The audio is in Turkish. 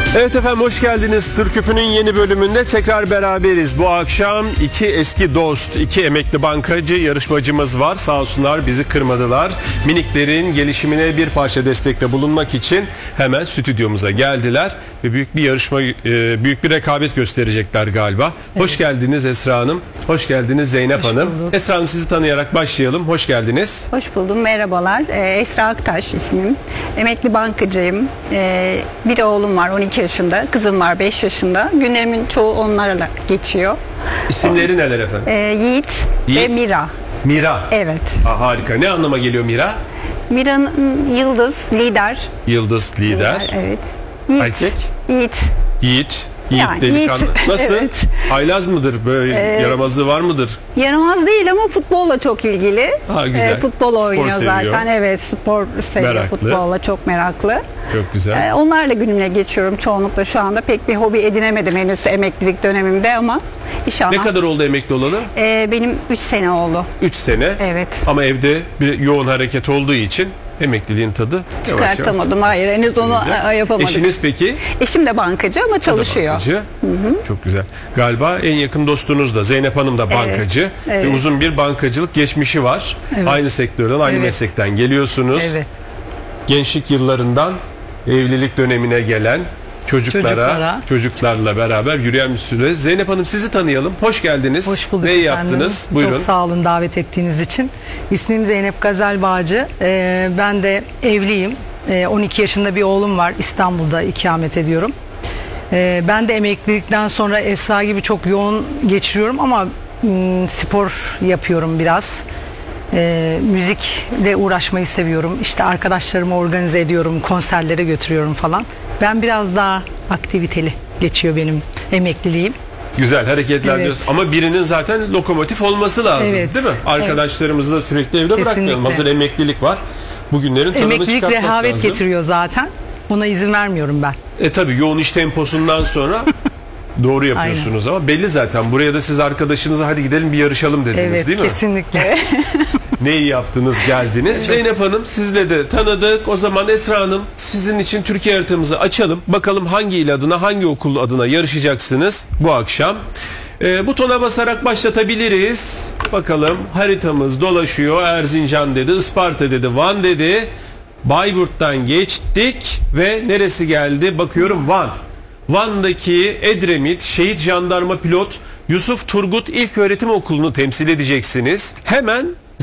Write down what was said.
Evet efendim, hoş geldiniz. Sır Küpü'nün yeni bölümünde tekrar beraberiz. Bu akşam iki eski dost, iki emekli bankacı yarışmacımız var. Sağ olsunlar, bizi kırmadılar. Miniklerin gelişimine bir parça destekte bulunmak için hemen stüdyomuza geldiler. Ve büyük bir yarışma, büyük bir rekabet gösterecekler galiba. Evet. Hoş geldiniz Esra Hanım. Hoş geldiniz Zeynep Hanım. Esra Hanım, sizi tanıyarak başlayalım. Hoş geldiniz. Hoş buldum, merhabalar. Esra Aktaş ismim. Emekli bankacıyım. Bir oğlum var 12 yaşında, kızım var 5 yaşında. Günlerimin çoğu onlarla geçiyor. İsimleri neler efendim? Yiğit ve Mira. Mira. Evet. Harika. Ne anlama geliyor Mira? Mira'nın yıldız, lider. Yıldız, lider. Evet. Yiğit. Erkek? Yiğit. Yiğit. Yani, delikanlı. Yiğit. Nasıl? Evet. Haylaz mıdır? Böyle yaramazlığı var mıdır? Yaramaz değil ama futbolla çok ilgili. Güzel. Futbol Spor oynuyor seviyor. zaten. Evet, spor seviyor. Meraklı. Futbolla çok meraklı. Çok güzel. Onlarla günümle geçiyorum çoğunlukla şu anda. Pek bir hobi edinemedim henüz emeklilik dönemimde ama inşallah. Ne kadar oldu emekli olalı? Benim 3 sene oldu. 3 sene. Evet. Ama evde bir yoğun hareket olduğu için emekliliğin tadı çıkartamadım. Hayır, henüz onu yapamadım. Eşiniz peki? Eşim de bankacı ama çalışıyor. Bankacı. Hı-hı. Çok güzel. Galiba en yakın dostunuz da Zeynep Hanım da bankacı. Evet. Ve uzun bir bankacılık geçmişi var. Evet. Aynı sektörden, aynı meslekten geliyorsunuz. Evet. Gençlik yıllarından evlilik dönemine gelen çocuklarla beraber yürüyen bir süre. Zeynep Hanım, sizi tanıyalım. Hoş geldiniz. Hoş bulduk Ne efendim. yaptınız? Buyurun. Çok sağ olun davet ettiğiniz için. İsmim Zeynep Gazel Bağcı. Ben de evliyim. 12 yaşında bir oğlum var. İstanbul'da ikamet ediyorum. Ben de emeklilikten sonra Esra gibi çok yoğun geçiriyorum ama spor yapıyorum biraz. Müzikle uğraşmayı seviyorum. İşte arkadaşlarımı organize ediyorum, konserlere götürüyorum falan. Ben biraz daha aktiviteli geçiyor benim emekliliğim. Güzel hareketler diyorsun. Ama birinin zaten lokomotif olması lazım, değil mi? Arkadaşlarımızı da sürekli evde bırakmayalım. Hazır emeklilik var. Bugünlerin tadını emeklilik çıkartmak lazım. Emeklilik rehavet getiriyor zaten. Buna izin vermiyorum ben. Tabii yoğun iş temposundan sonra doğru yapıyorsunuz. Aynen. Ama belli zaten. Buraya da siz arkadaşınıza hadi gidelim bir yarışalım dediniz, değil mi? Evet, kesinlikle. Ne iyi yaptınız, geldiniz. Evet. Zeynep Hanım, sizle de tanıdık. O zaman Esra Hanım, sizin için Türkiye haritamızı açalım. Bakalım hangi il adına, hangi okul adına yarışacaksınız bu akşam. Butona basarak başlatabiliriz. Bakalım, haritamız dolaşıyor. Erzincan dedi, Isparta dedi, Van dedi. Bayburt'tan geçtik ve neresi geldi? Bakıyorum, Van. Van'daki Edremit Şehit Jandarma Pilot Yusuf Turgut İlköğretim Okulu'nu temsil edeceksiniz. Hemen